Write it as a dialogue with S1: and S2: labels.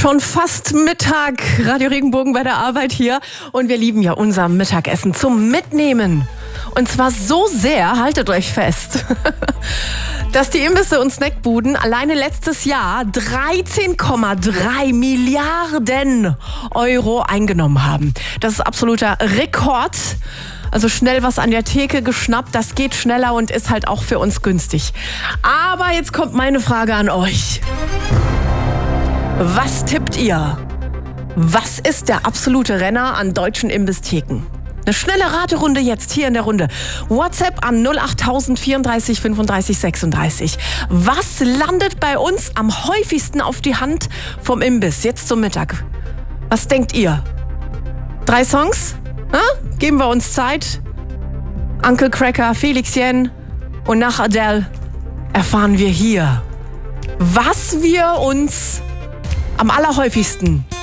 S1: Schon fast Mittag, Radio Regenbogen bei der Arbeit hier. Und wir lieben ja unser Mittagessen zum Mitnehmen. Und zwar so sehr, haltet euch fest, dass die Imbisse und Snackbuden alleine letztes Jahr 13,3 Milliarden Euro eingenommen haben. Das ist absoluter Rekord. Also schnell was an der Theke geschnappt, das geht schneller und ist halt auch für uns günstig. Aber jetzt kommt meine Frage an euch. Was tippt ihr? Was ist der absolute Renner an deutschen Imbisstheken? Eine schnelle Raterunde jetzt hier in der Runde. WhatsApp an 08000 34 35 36. Was landet bei uns am häufigsten auf die Hand vom Imbiss jetzt zum Mittag? Was denkt ihr? 3 Songs? Geben wir uns Zeit. Uncle Cracker, Felix Jen und nach Adele erfahren wir hier, was wir uns am allerhäufigsten